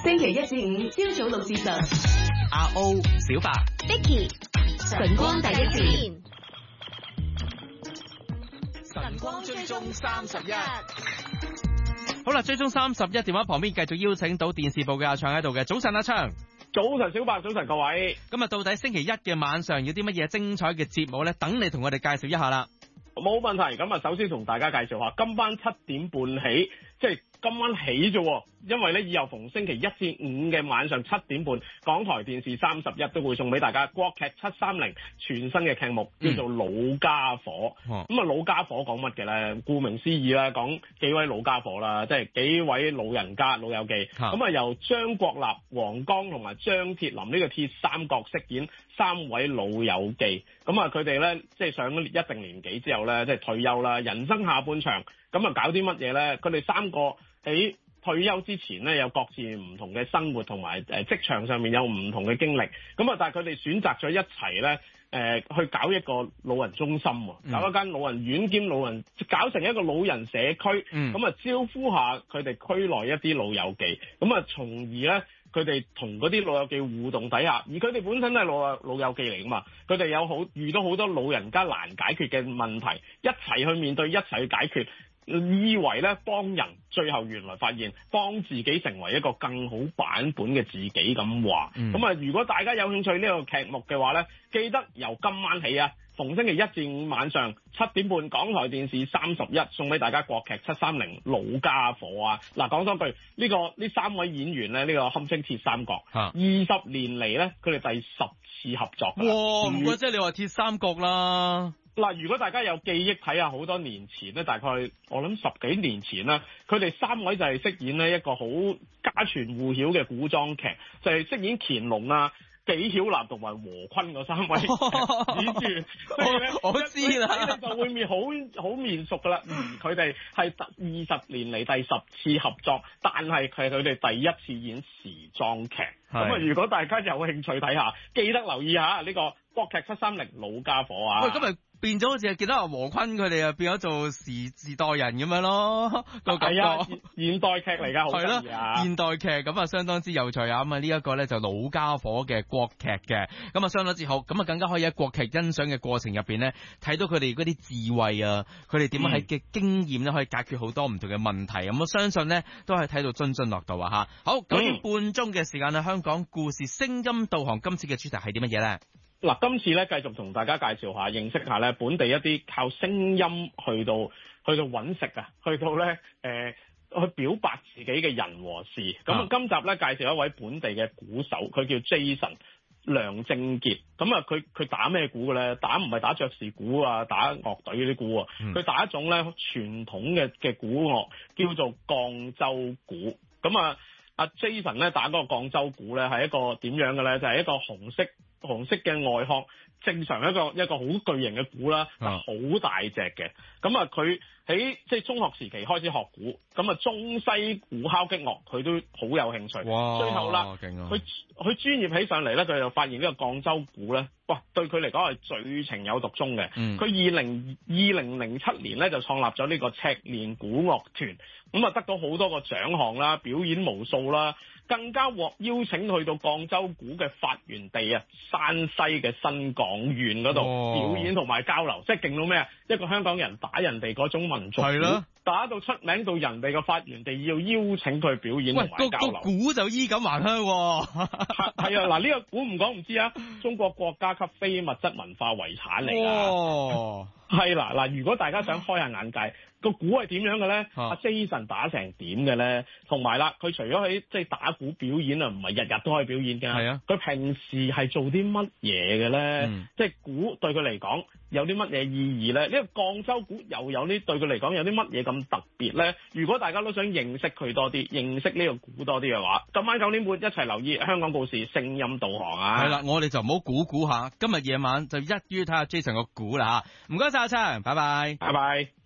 星期一至五朝早6至10。 阿 O、小白、 Vicky、 晨光第一線。 晨光追蹤31。好啦，追蹤31電話旁邊繼續邀請到電視部嘅阿暢喺度嘅。早晨，阿暢。 早晨，小白。早晨，各位。 今日到底星期一嘅晚上有啲乜嘢精彩嘅節目呢？等你同我哋介紹一下啦。 冇問題。咁啊，首先同大家介紹下，今晚7點半起，即係今晚起啫。因為咧，以後逢星期一至五嘅晚上7點半，港台電視31都會送俾大家國劇730全新嘅劇目，叫做《老家伙》。咁啊，老家伙講乜嘅咧？顧名思義啦，講幾位老家伙啦，即係幾位老人家老友記。咁啊，由張國立、黃剛同埋張鐵林呢個鐵三角飾演3位老友記。咁啊，佢哋咧即係上咗一定年紀之後咧，即係退休啦，人生下半場，咁啊搞啲乜嘢咧？佢哋3個喺退休之前咧，有各自唔同嘅生活同埋職場上面有唔同嘅經歷，咁啊，但係佢哋選擇咗一齊咧，去搞一個老人中心，搞一間老人院兼老人，搞成一個老人社區，咁啊招呼下佢哋區內一啲老友記，咁啊從而咧佢哋同嗰啲老友記互動底下，而佢哋本身都係老友記嚟噶嘛，佢哋遇到好多老人家難解決嘅問題，一齊去面對，一齊去解決。以為咧幫人，最後原來發現幫自己成為一個更好版本嘅自己咁話。咁啊，如果大家有興趣呢個劇目嘅話咧，記得由今晚起啊，逢星期一至五晚上7點半，港台電視31送俾大家國劇730老家伙啊！嗱，講多句，呢3位演員咧，呢個堪稱鐵三角，20年嚟咧，佢哋第10次合作。 哇！唔怪即係你話鐵三角啦。 嗱，如果大家有記憶睇下，好多年前咧，大概我諗10幾年前啦，佢哋3位就係飾演呢一個好家傳戶曉嘅古裝劇，就係飾演乾隆啊、紀曉嵐同埋和坤嗰3位演員，所以咧我知啦， 你就會好面熟噶啦。佢哋係20年嚟第10次合作，但係佢哋第一次演時裝劇。咁啊，如果大家有興趣睇下，記得留意下呢個國劇730老家伙啊！ 喂，今日變咗好似係記得阿和坤佢哋啊，變咗做時代人咁樣咯，個感覺。係啊， 現代劇嚟㗎，好得意啊！ 現代劇咁啊，相當之有趣啊！咁啊，呢一個咧就老家伙嘅國劇嘅，咁啊相當之好，咁啊更加可以喺國劇欣賞嘅過程入邊咧，睇到佢哋嗰啲智慧啊，佢哋點樣喺嘅經驗咧可以解決好多唔同嘅問題。咁我相信咧都係睇到津津樂道啊！嚇，好9點半鐘嘅時間咧，香港故事聲音導航今次嘅主題係啲乜嘢咧？ 嗱，今次咧繼續同大家介紹下，認識下咧本地一啲靠聲音去到揾食啊，去到咧去表白自己嘅人和事。咁啊，今集咧介紹一位本地嘅鼓手，佢叫 Jason 梁正傑。咁啊，佢打咩鼓嘅咧？唔係打爵士鼓啊，打樂隊嗰啲鼓啊，佢打一種咧傳統嘅鼓樂，叫做降州鼓。咁啊，阿 Jason 咧打嗰個降州鼓咧係一個點樣嘅咧？就係一個紅色嘅外殼，正常一個好巨型嘅鼓啦，好大隻嘅。咁啊，佢喺即係中學時期開始學鼓，咁啊中西鼓敲擊樂佢都好有興趣。 哇！ 最後啦，佢專業起上嚟咧，佢就發現呢個降州鼓咧，哇！對佢嚟講係最情有獨鍾嘅。佢2007年咧就創立咗呢個赤練鼓樂團，咁啊得到好多個獎項啦，表演無數啦，更加獲邀請去到降州鼓嘅發源地啊，山西嘅新港縣嗰度表演同埋交流，即係勁到咩啊？一個香港人打人哋嗰種民族鼓，打到出名到人哋嘅發源地要邀請佢表演同埋交流。個鼓就衣錦還鄉喎。 係啊，嗱呢個鼓唔講唔知啊，中國國家級非物質文化遺產嚟㗎。係啦，嗱，如果大家想開下眼界，個鼓係點樣嘅咧？阿 Jason 打成點嘅咧？同埋啦，佢除咗喺即係打鼓表演啊，唔係日日都可以表演㗎。係啊，佢平時係做啲乜嘢嘅咧？即係鼓對佢嚟講有啲乜嘢意義咧？呢個降州鼓又有啲對佢嚟講有啲乜嘢咁特別咧？如果大家都想認識佢多啲，認識呢個鼓多啲嘅話，今晚9點半一齊留意香港故事聲音導航啊！係啦， 我哋就唔好估下，今日夜晚就一於睇下 Jason 個鼓啦嚇。唔該晒阿昌，拜拜， 拜拜。